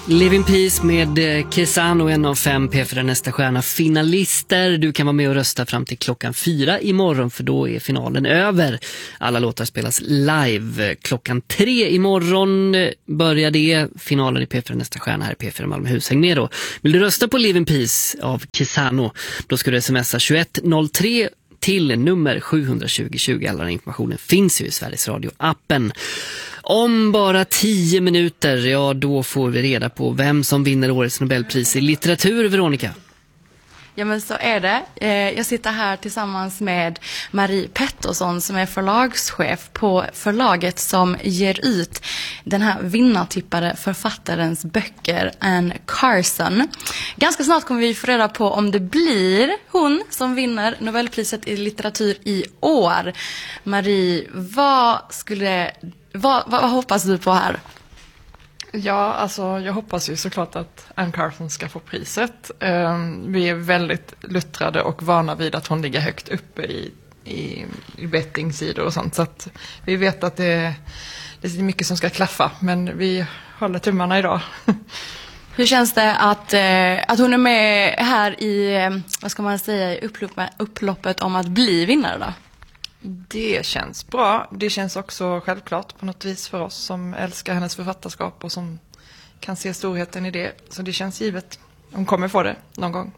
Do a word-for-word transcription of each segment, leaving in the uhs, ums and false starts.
Live in Peace med Kesano, en av fem P fyra Nästa stjärna finalister. Du kan vara med och rösta fram till klockan fyra imorgon, för då är finalen över. Alla låtar spelas live. Klockan tre imorgon börjar det. Finalen i P fyra Nästa stjärna här i P fyra Malmöhus. Häng med då. Vill du rösta på Live in Peace av Kesano, då ska du smsa tjugoett noll tre till nummer sju tjugo tjugo. All den informationen finns ju i Sveriges Radio-appen. Om bara tio minuter, ja då får vi reda på vem som vinner årets Nobelpris i litteratur, Veronica. Ja, men så är det. Jag sitter här tillsammans med Marie Pettersson som är förlagschef på förlaget som ger ut den här vinnartippade författarens böcker, Anne Carson. Ganska snart kommer vi få reda på om det blir hon som vinner Nobelpriset i litteratur i år. Marie, vad skulle vad, vad, vad hoppas du på här? Ja, alltså jag hoppas ju såklart att Anne Carson ska få priset. Um, vi är väldigt luttrade och vana vid att hon ligger högt uppe i, i, i bettingsidor och sånt. Så att vi vet att det, det är mycket som ska klaffa, men vi håller tummarna idag. Hur känns det att, eh, att hon är med här i, eh, vad ska man säga, i upploppet, upploppet om att bli vinnare då? Det känns bra. Det känns också självklart på något vis för oss som älskar hennes författarskap och som kan se storheten i det. Så det känns givet. Hon kommer få det någon gång.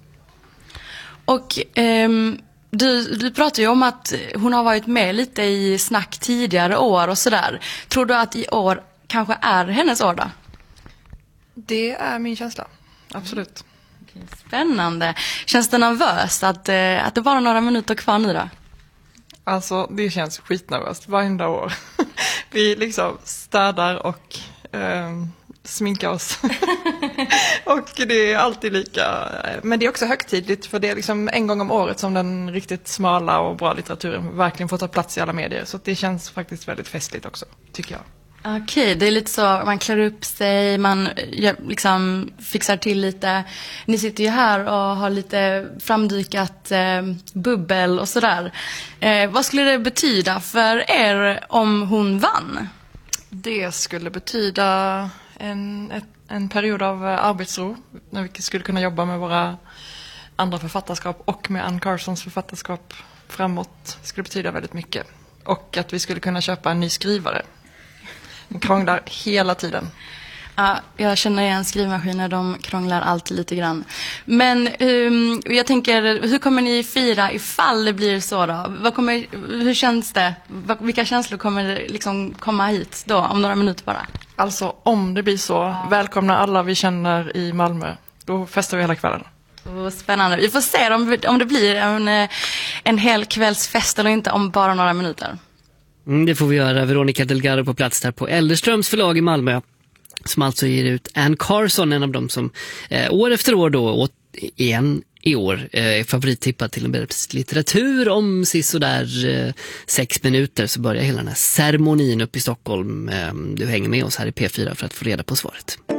Och ehm, du, du pratar ju om att hon har varit med lite i snack tidigare år och sådär. Tror du att i år kanske är hennes år då? Det är min känsla. Absolut. Mm. Spännande. Känns det nervöst att, eh, att det bara är några minuter kvar nu då? Alltså det känns skitnervöst varenda år. Vi liksom städar och eh, sminkar oss. Och det är alltid lika. Men det är också högtidligt, för det är liksom en gång om året som den riktigt smala och bra litteraturen verkligen får ta plats i alla medier. Så det känns faktiskt väldigt festligt också, tycker jag. Okej, det är lite så, man klär upp sig, man liksom fixar till lite. Ni sitter ju här och har lite framdykat eh, bubbel och sådär. Eh, vad skulle det betyda för er om hon vann? Det skulle betyda en, ett, en period av arbetsro, när vi skulle kunna jobba med våra andra författarskap och med Anne Carsons författarskap framåt. Det skulle betyda väldigt mycket. Och att vi skulle kunna köpa en ny skrivare. De krånglar hela tiden. Ja, jag känner igen skrivmaskiner, de krånglar alltid lite grann. Men um, jag tänker, hur kommer ni fira ifall det blir så då? Vad kommer, hur känns det? Vilka känslor kommer liksom komma hit då, om några minuter bara? Alltså, om det blir så, ja. Välkomna alla vi känner i Malmö. Då festar vi hela kvällen. Oh, spännande. Vi får se om, om det blir en, en hel kvällsfest eller inte om bara några minuter. Mm, det får vi göra. Veronica Delgado på plats där på Elderströms förlag i Malmö, som alltså ger ut Anne Carson, en av dem som eh, år efter år då, och igen i år, eh, är favorittippad till en Nobelpris litteratur. Om sisådär eh, sex minuter så börjar hela den här ceremonin upp i Stockholm. Eh, du hänger med oss här i P fyra för att få reda på svaret.